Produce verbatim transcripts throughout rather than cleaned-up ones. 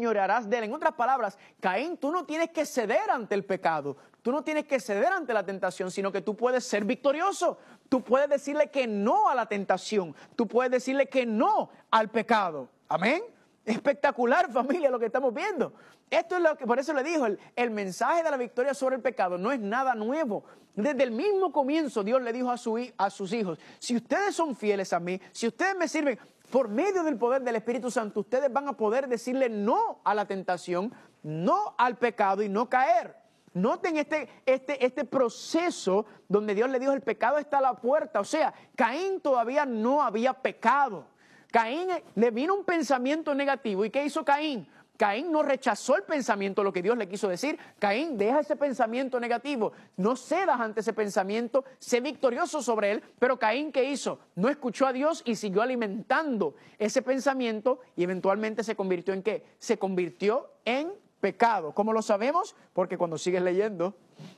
enseñorearás de él. En otras palabras, Caín, tú no tienes que ceder ante el pecado. Tú no tienes que ceder ante la tentación, sino que tú puedes ser victorioso. Tú puedes decirle que no a la tentación. Tú puedes decirle que no al pecado. Amén. Espectacular, familia, lo que estamos viendo. Esto es lo que, por eso le dijo, el, el mensaje de la victoria sobre el pecado no es nada nuevo. Desde el mismo comienzo Dios le dijo a, su, a sus hijos, si ustedes son fieles a mí, si ustedes me sirven, por medio del poder del Espíritu Santo, ustedes van a poder decirle no a la tentación, no al pecado y no caer. Noten este, este, este proceso donde Dios le dijo, el pecado está a la puerta. O sea, Caín todavía no había pecado. Caín le vino un pensamiento negativo. ¿Y qué hizo Caín? Caín no rechazó el pensamiento, lo que Dios le quiso decir. Caín, deja ese pensamiento negativo. No cedas ante ese pensamiento, sé victorioso sobre él. Pero Caín, ¿qué hizo? No escuchó a Dios y siguió alimentando ese pensamiento y eventualmente se convirtió en ¿qué? Se convirtió en pecado. ¿Cómo lo sabemos? Porque cuando sigues leyendo,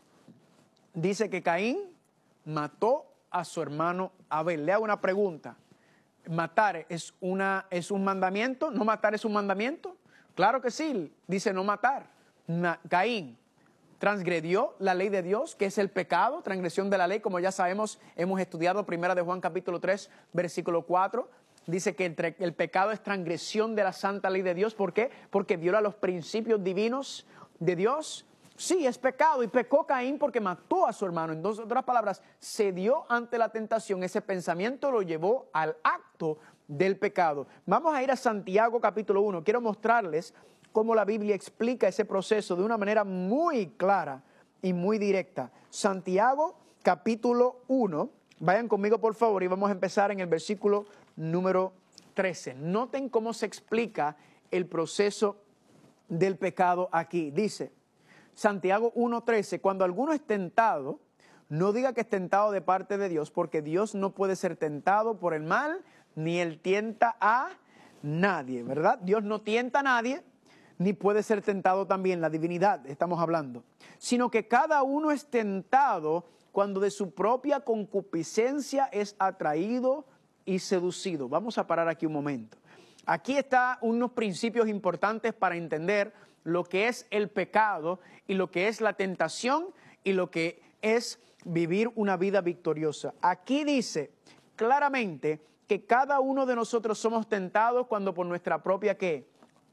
dice que Caín mató a su hermano Abel. Le hago una pregunta. ¿Matar es, una, es un mandamiento? ¿No matar es un mandamiento? Claro que sí, dice no matar. Na, Caín transgredió la ley de Dios, que es el pecado, transgresión de la ley, como ya sabemos, hemos estudiado primera de Juan capítulo tres, versículo cuatro. Dice que el, el pecado es transgresión de la santa ley de Dios. ¿Por qué? Porque viola los principios divinos de Dios. Sí, es pecado, y pecó Caín porque mató a su hermano. Entonces, en otras palabras, cedió ante la tentación. Ese pensamiento lo llevó al acto del pecado. Vamos a ir a Santiago capítulo uno. Quiero mostrarles cómo la Biblia explica ese proceso de una manera muy clara y muy directa. Santiago capítulo uno. Vayan conmigo por favor y vamos a empezar en el versículo número trece. Noten cómo se explica el proceso del pecado aquí. Dice Santiago uno trece, cuando alguno es tentado, no diga que es tentado de parte de Dios, porque Dios no puede ser tentado por el mal, ni él tienta a nadie, ¿verdad? Dios no tienta a nadie, ni puede ser tentado también, la divinidad estamos hablando, sino que cada uno es tentado cuando de su propia concupiscencia es atraído y seducido. Vamos a parar aquí un momento. Aquí están unos principios importantes para entender lo que es el pecado y lo que es la tentación y lo que es vivir una vida victoriosa. Aquí dice claramente que cada uno de nosotros somos tentados cuando por nuestra propia ¿qué?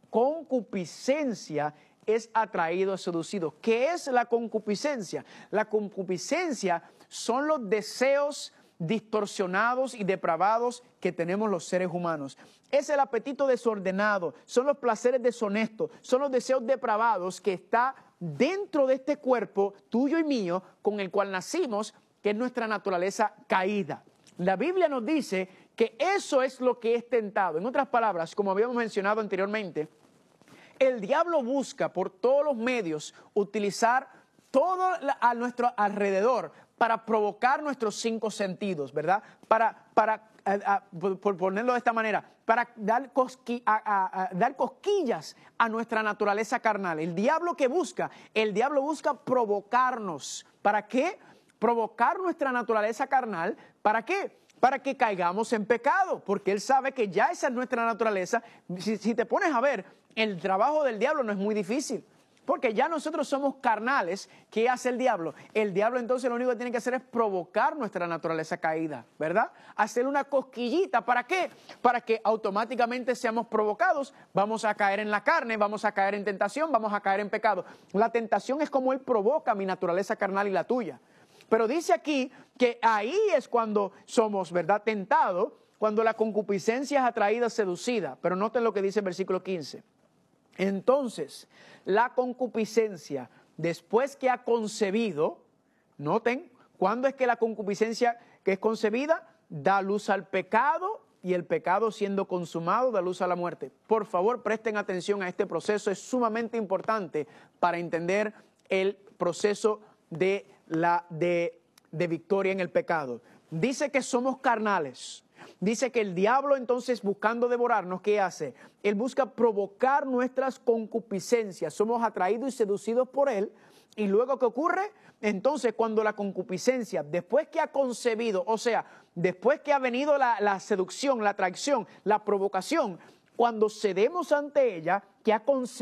Concupiscencia es atraído, seducido. ¿Qué es la concupiscencia? La concupiscencia son los deseos distorsionados y depravados que tenemos los seres humanos. Es el apetito desordenado, son los placeres deshonestos, son los deseos depravados que está dentro de este cuerpo tuyo y mío con el cual nacimos, que es nuestra naturaleza caída. La Biblia nos dice que eso es lo que es tentado. En otras palabras, como habíamos mencionado anteriormente, el diablo busca por todos los medios utilizar todo a nuestro alrededor para provocar nuestros cinco sentidos, ¿verdad? Para, para a, a, por ponerlo de esta manera, para dar, cosqui, a, a, a, dar cosquillas a nuestra naturaleza carnal. El diablo que busca, el diablo busca provocarnos. ¿Para qué? Provocar nuestra naturaleza carnal. ¿Para qué? Para que caigamos en pecado, porque él sabe que ya esa es nuestra naturaleza. Si, si te pones a ver, el trabajo del diablo no es muy difícil. Porque ya nosotros somos carnales. ¿Qué hace el diablo? El diablo entonces lo único que tiene que hacer es provocar nuestra naturaleza caída, ¿verdad? Hacer una cosquillita. ¿Para qué? Para que automáticamente seamos provocados. Vamos a caer en la carne, vamos a caer en tentación, vamos a caer en pecado. La tentación es como él provoca mi naturaleza carnal y la tuya. Pero dice aquí que ahí es cuando somos, ¿verdad?, tentados, cuando la concupiscencia es atraída, seducida. Pero noten lo que dice el versículo quince. Entonces, la concupiscencia, después que ha concebido, noten, ¿cuándo es que la concupiscencia que es concebida? Da luz al pecado, y el pecado siendo consumado da luz a la muerte. Por favor, presten atención a este proceso, es sumamente importante para entender el proceso de, la, de, de victoria en el pecado. Dice que somos carnales. Dice que el diablo entonces buscando devorarnos, ¿qué hace? Él busca provocar nuestras concupiscencias. Somos atraídos y seducidos por él. Y luego, ¿qué ocurre? Entonces, cuando la concupiscencia, después que ha concebido, o sea, después que ha venido la, la seducción, la atracción, la provocación, cuando cedemos ante ella, que ha concebido,